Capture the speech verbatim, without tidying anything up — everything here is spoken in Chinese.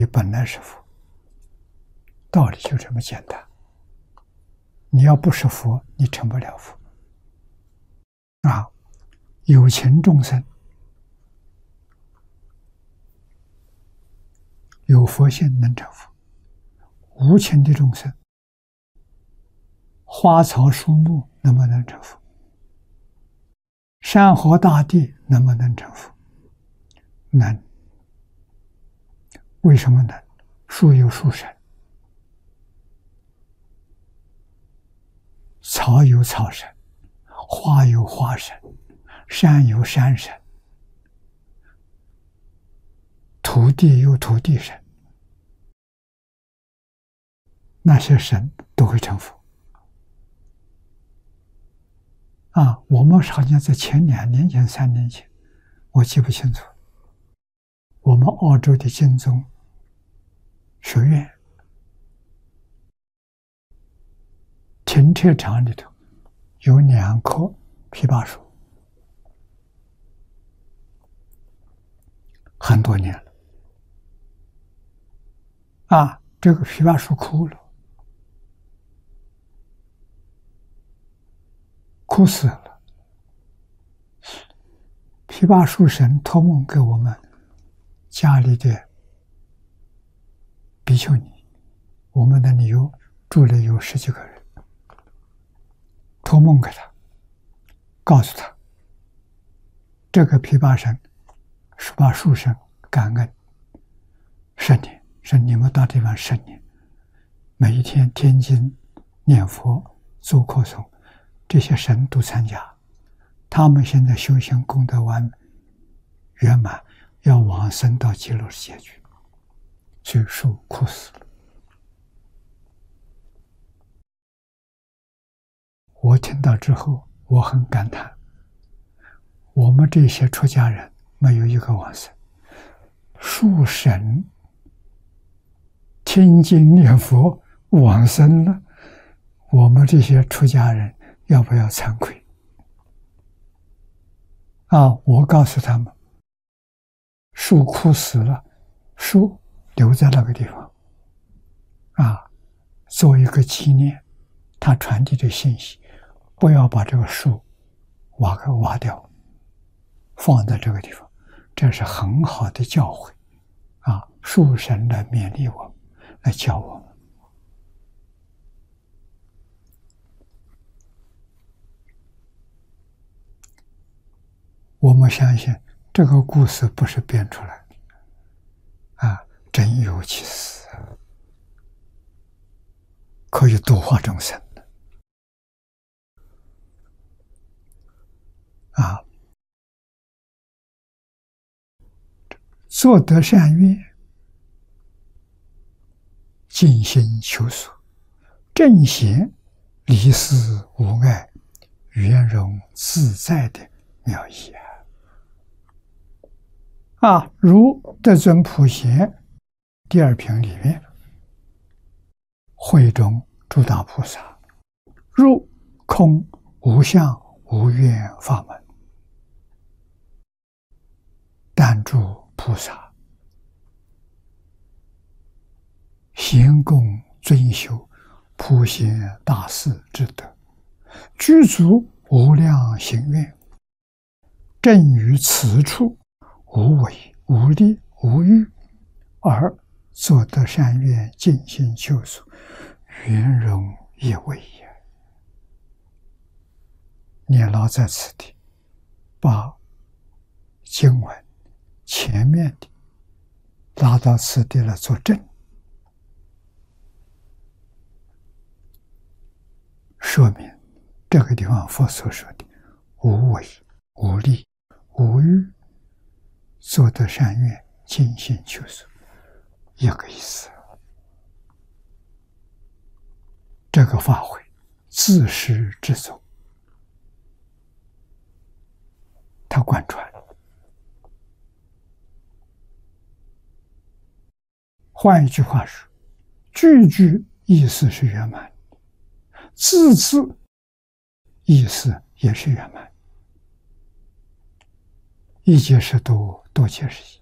你本来是佛，道理就这么简单。你要不是佛，你成不了佛。啊，有情众生有佛性能成佛，无情的众生，花草树木能不能成佛？山河大地能不能成佛？能。为什么能？树有树神，草有草神，花有花神，山有山神，土地有土地神，那些神都会成佛。啊，我们好像在前两年前、三年前，我记不清楚，我们澳洲的金宗学院停车场里头有两棵枇杷树，很多年了。啊，这个枇杷树枯了，枯死了。枇杷树神托梦给我们家里的比丘尼，我们的尼友住了有十几个人，托梦给他，告诉他，这个枇杷神是把树神感恩十年，是你们到地方十年，每一天听经念佛做课诵，这些神都参加，他们现在修行功德完圆满，要往生到极乐世界去，所以树枯死了。我听到之后，我很感叹，我们这些出家人没有一个往生，树神听经念佛往生了，我们这些出家人要不要惭愧？啊，我告诉他们，树枯死了，树留在那个地方，啊，做一个纪念，它传递的信息，不要把这个树挖个挖掉，放在这个地方，这是很好的教诲啊！树神来勉励我们，来教我们。我们相信这个故事不是编出来的啊，真有其事，可以度化众生的啊！做得善愿，尽心求索，正贤离世无碍，圆融自在的妙意啊！啊，如德尊普贤第二品里面，会中诸大菩萨入空无相无愿法门，但诸菩萨贤供尊修普贤大士之德，具足无量行愿，正于此处无为无利无欲，而作得善愿，尽心求索，圆融一味也。念老在此地把经文前面的拉到此地来作证，说明这个地方佛所说的无为无利无欲，做得善愿，尽心求索，一个意思。这个法会自始至终，他贯穿。换一句话说，句句意思是圆满，字字意思也是圆满。一解释多，多解释一。